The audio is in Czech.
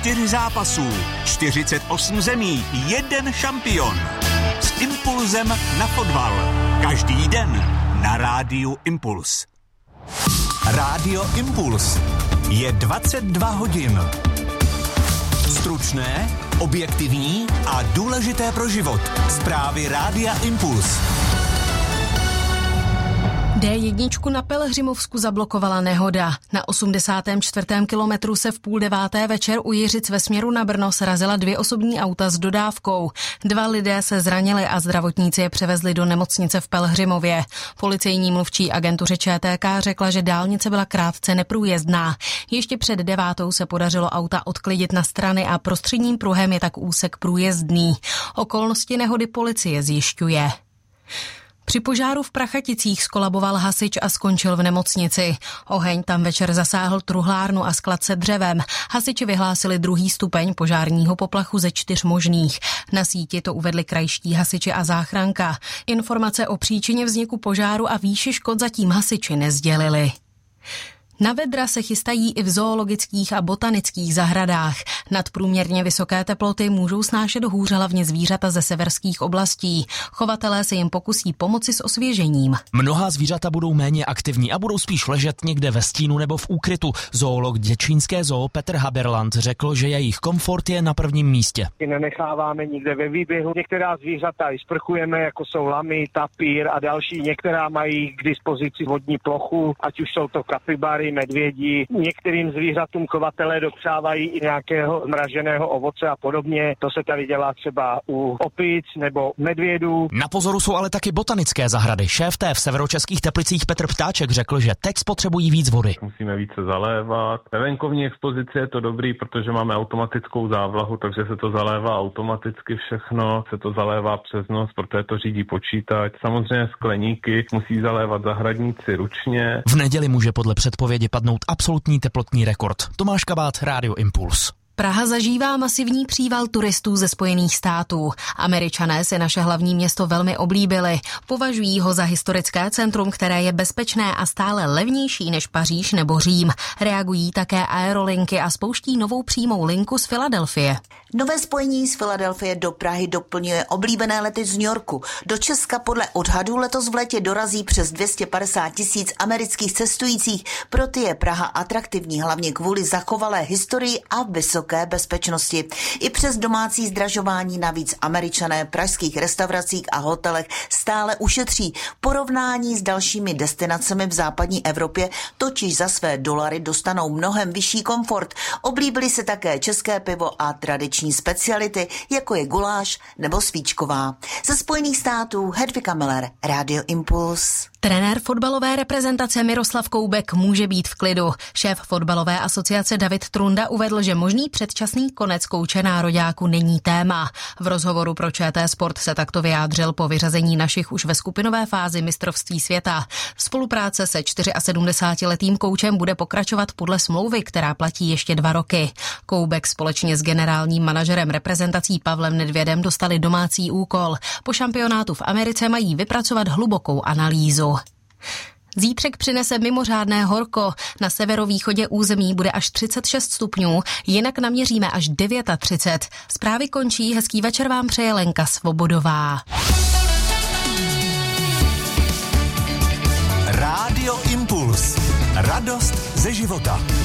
24 zápasů, 48 zemí, 1 šampion. S impulzem na fotbal. Každý den na Rádiu Impuls. Rádio Impuls. Je 22 hodin. Stručné, objektivní a důležité pro život. Zprávy Rádia Impuls. D1 na Pelhřimovsku zablokovala nehoda. Na 84. kilometru se v 8:30 večer u Jiřic ve směru na Brno srazila 2 osobní auta s dodávkou. 2 lidé se zranili a zdravotníci je převezli do nemocnice v Pelhřimově. Policejní mluvčí agentuře ČTK řekla, že dálnice byla krátce neprůjezdná. Ještě před 9 se podařilo auta odklidit na strany a prostředním pruhem je tak úsek průjezdný. Okolnosti nehody policie zjišťuje. Při požáru v Prachaticích skolaboval hasič a skončil v nemocnici. Oheň tam večer zasáhl truhlárnu a sklad se dřevem. Hasiči vyhlásili 2. stupeň požárního poplachu ze 4 možných. Na síti to uvedli krajští hasiči a záchranka. Informace o příčině vzniku požáru a výši škod zatím hasiči nesdělili. Na vedra se chystají i v zoologických a botanických zahradách. Nadprůměrně vysoké teploty můžou snášet hůř hlavně zvířata ze severských oblastí. Chovatelé se jim pokusí pomoci s osvěžením. Mnohá zvířata budou méně aktivní a budou spíš ležet někde ve stínu nebo v úkrytu. Zoolog děčínské zoo Petr Haberland řekl, že jejich komfort je na prvním místě. Nenecháváme nikde ve výběhu. Některá zvířata i sprchujeme, jako jsou lamy, tapír a další. Některá mají k dispozici vodní plochu, ať už jsou to kapibary, medvědi. Některým zvířatům chovatelé dopřávají i nějakého mraženého ovoce a podobně. To se tady dělá třeba u opic nebo medvědů. Na pozoru jsou ale taky botanické zahrady. Šéf té v severočeských Teplicích Petr Ptáček řekl, že teď spotřebují víc vody. Musíme více zalévat. Ve venkovní expozici je to dobrý, protože máme automatickou závlahu, takže se to zalévá automaticky všechno, se to zalévá přes noc, protože to řídí počítač. Samozřejmě skleníky musí zalévat zahradníci ručně. V neděli může podle předpovědi padnout absolutní teplotní rekord. Tomáš Kabát, Rádio Impuls. Praha zažívá masivní příval turistů ze Spojených států. Američané si naše hlavní město velmi oblíbili. Považují ho za historické centrum, které je bezpečné a stále levnější než Paříž nebo Řím. Reagují také aerolinky a spouští novou přímou linku z Filadelfie. Nové spojení z Filadelfie do Prahy doplňuje oblíbené lety z New Yorku. Do Česka podle odhadů letos v létě dorazí přes 250 000 amerických cestujících. Pro ty je Praha atraktivní hlavně kvůli zachovalé historii a vysoké bezpečnosti. I přes domácí zdražování navíc Američané v pražských restauracích a hotelech stále ušetří. Porovnání s dalšími destinacemi v západní Evropě totiž za své dolary dostanou mnohem vyšší komfort. Oblíbily se také české pivo a tradiční speciality, jako je guláš nebo svíčková. Ze Spojených států Hedvika Miller, Rádio Impuls. Trenér fotbalové reprezentace Miroslav Koubek může být v klidu. Šéf fotbalové asociace David Trunda uvedl, že možný předčasný konec kouče nároďáku není téma. V rozhovoru pro ČT Sport se takto vyjádřil po vyřazení našich už ve skupinové fázi mistrovství světa. Spolupráce se 74letým koučem bude pokračovat podle smlouvy, která platí ještě 2 roky. Koubek společně s generálním manažerem reprezentací Pavlem Nedvědem dostali domácí úkol. Po šampionátu v Americe mají vypracovat hlubokou analýzu. Zítřek přinese mimořádné horko. Na severovýchodě území bude až 36 stupňů, jinak naměříme až 39. Zprávy končí, hezký večer vám přeje Lenka Svobodová. Rádio Impuls. Radost ze života.